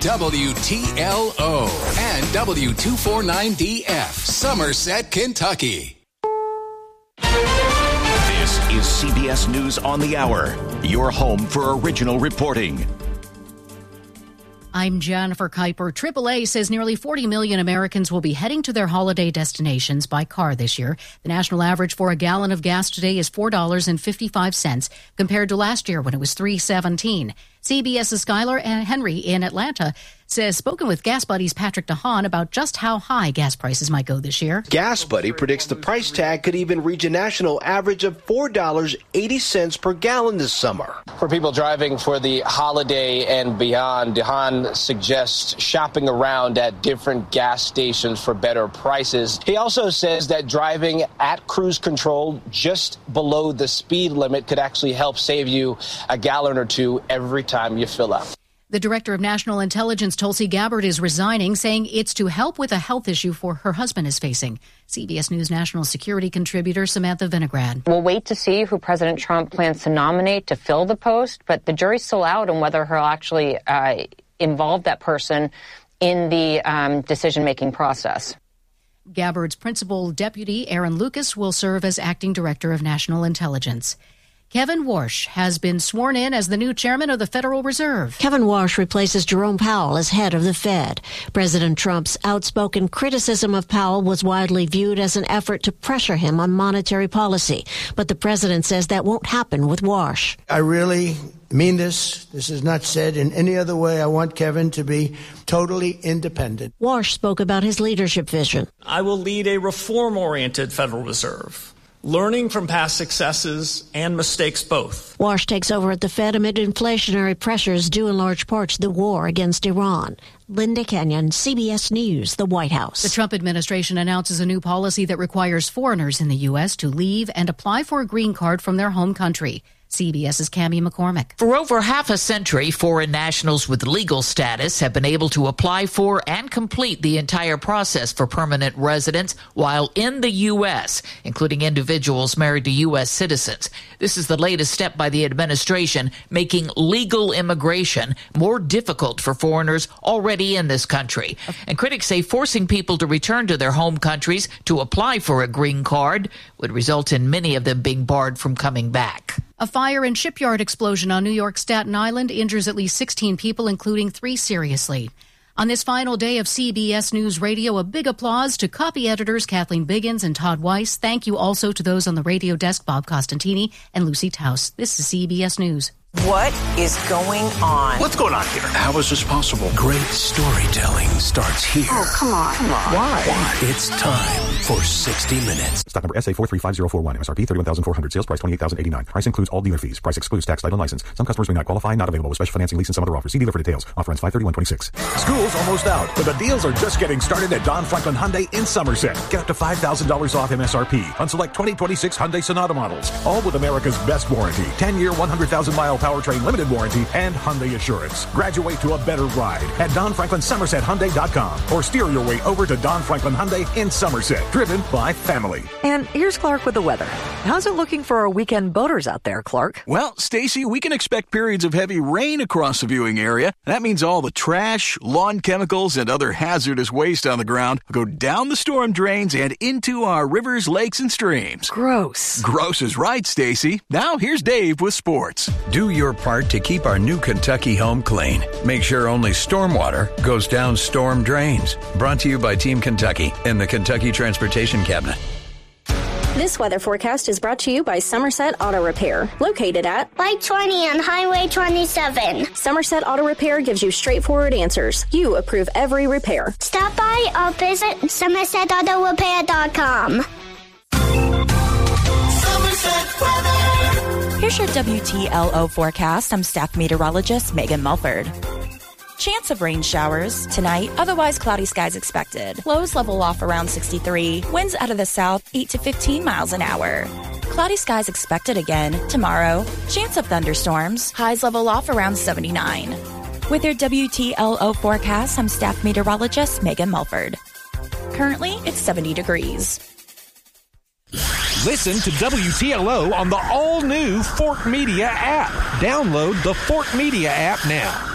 WTLO and W249DF, Somerset, Kentucky. This is CBS News on the Hour, your home for original reporting. I'm Jennifer Kuiper. AAA says nearly 40 million Americans will be heading to their holiday destinations by car this year. The national average for a gallon of gas today is $4.55 compared to last year when it was $3.17. CBS's Skylar Henry in Atlanta says spoken with Gas Buddy's Patrick DeHaan about just how high gas prices might go this year. Gas Buddy predicts the price tag could even reach a national average of $4.80 per gallon this summer. For people driving for the holiday and beyond, DeHaan suggests shopping around at different gas stations for better prices. He also says that driving at cruise control just below the speed limit could actually help save you a gallon or two every time you fill up. The director of national intelligence, Tulsi Gabbard, is resigning, saying it's to help with a health issue her husband is facing. CBS News national security contributor Samantha Vinograd. We'll wait to see who President Trump plans to nominate to fill the post, but the jury's still out on whether he'll actually involve that person in the decision-making process. Gabbard's principal deputy, Aaron Lucas, will serve as acting director of national intelligence. Kevin Warsh has been sworn in as the new chairman of the Federal Reserve. Kevin Warsh replaces Jerome Powell as head of the Fed. President Trump's outspoken criticism of Powell was widely viewed as an effort to pressure him on monetary policy. But the president says that won't happen with Warsh. I really mean this. This is not said in any other way. I want Kevin to be totally independent. Warsh spoke about his leadership vision. I will lead a reform-oriented Federal Reserve, learning from past successes and mistakes both. Warsh takes over at the Fed amid inflationary pressures due in large part to the war against Iran. Linda Kenyon, CBS News, the White House. The Trump administration announces a new policy that requires foreigners in the U.S. to leave and apply for a green card from their home country. CBS's Cammie McCormick. For over half a century, foreign nationals with legal status have been able to apply for and complete the entire process for permanent residence while in the U.S., including individuals married to U.S. citizens. This is the latest step by the administration, making legal immigration more difficult for foreigners already in this country. And critics say forcing people to return to their home countries to apply for a green card would result in many of them being barred from coming back. A fire and shipyard explosion on New York's Staten Island injures at least 16 people, including 3 seriously. On this final day of CBS News Radio, a big applause to copy editors Kathleen Biggins and Todd Weiss. Thank you also to those on the radio desk, Bob Costantini and Lucy Taus. This is CBS News. What is going on? What's going on here? How is this possible? Great storytelling starts here. Oh, come on. Why? It's time for 60 Minutes. Stock number SA435041. MSRP 31,400. Sales price 28,089. Price includes all dealer fees. Price excludes tax, title, and license. Some customers may not qualify. Not available with special financing, lease, and some other offers. See dealer for details. Offer ends 5/31/26. School's almost out, but the deals are just getting started at Don Franklin Hyundai in Somerset. Get up to $5,000 off MSRP on select 2026 Hyundai Sonata models. All with America's best warranty. 10-year, 100,000-mile powertrain limited warranty and Hyundai Assurance. Graduate to a better ride at DonFranklinSomersetHyundai.com or steer your way over to Don Franklin Hyundai in Somerset. Driven by family. And here's Clark with the weather. How's it looking for our weekend boaters out there, Clark? Well, Stacy, we can expect periods of heavy rain across the viewing area. That means all the trash, lawn chemicals, and other hazardous waste on the ground will go down the storm drains and into our rivers, lakes, and streams. Gross. Gross is right, Stacy. Now here's Dave with sports. Do your part to keep our new Kentucky home clean. Make sure only stormwater goes down storm drains. Brought to you by Team Kentucky and the Kentucky Transportation Cabinet. This weather forecast is brought to you by Somerset Auto Repair, located at Light 20 and Highway 27. Somerset Auto Repair gives you straightforward answers. You approve every repair. Stop by or visit SomersetAutoRepair.com. Somerset weather. Here's your WTLO forecast. I'm staff meteorologist Megan Mulford. Chance of rain showers tonight, otherwise cloudy skies expected. Lows level off around 63. Winds out of the south 8 to 15 miles an hour. Cloudy skies expected again tomorrow. Chance of thunderstorms. Highs level off around 79. With your WTLO forecast, I'm staff meteorologist Megan Mulford. Currently, it's 70 degrees. Listen to WTLO on the all-new Fort Media app. Download the Fort Media app now.